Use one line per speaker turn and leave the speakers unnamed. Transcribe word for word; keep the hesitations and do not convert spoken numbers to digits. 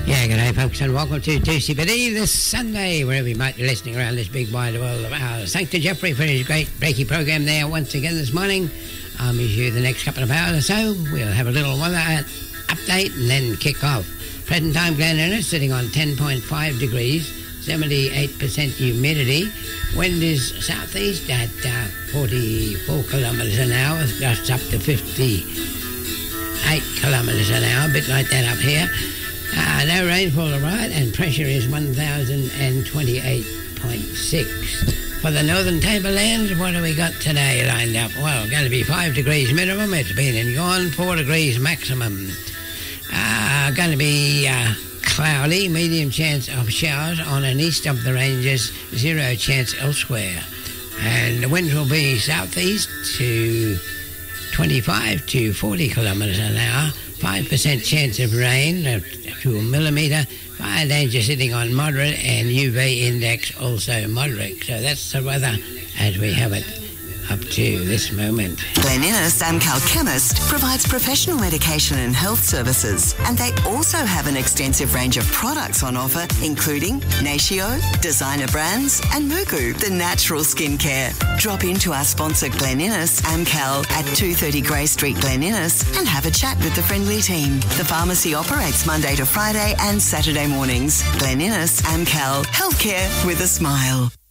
Yeah, good day, folks, and welcome to two C B D this Sunday, wherever you might be listening around this big wide world of ours. Thanks to Jeffrey for his great breaky program there once again this morning. I'll meet you the next couple of hours or so. We'll have a little weather update and then kick off. Present time, Glen Innes sitting on ten point five degrees, seventy-eight percent humidity. Wind is southeast at uh, forty-four kilometres an hour, just up to fifty-eight kilometres an hour, a bit like that up here. Uh, no rainfall arrived, and pressure is one thousand twenty-eight point six. For the northern tablelands, what do we got today lined up? Well, going to be five degrees minimum. It's been and gone, four degrees maximum. Uh, going to be uh, cloudy, medium chance of showers on and east of the ranges, zero chance elsewhere. And the winds will be southeast to twenty-five to forty kilometres an hour. five percent chance of rain, up to a millimetre. Fire danger sitting on moderate, and U V index also moderate. So that's the weather as we have it up to this moment.
Glen Innes Amcal Chemist provides professional medication and health services, and they also have an extensive range of products on offer, including Natio, designer brands, and Mugu, the natural skincare. Drop into our sponsor Glen Innes Amcal at two thirty Grey Street, Glen Innes, and have a chat with the friendly team. The pharmacy operates Monday to Friday and Saturday mornings. Glen Innes Amcal, healthcare with a smile.